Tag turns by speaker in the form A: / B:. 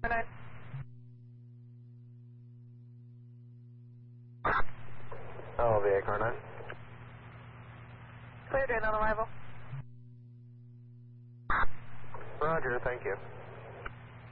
A: 9.
B: LV car 9.
A: Cleared in on arrival.
B: Roger, thank you.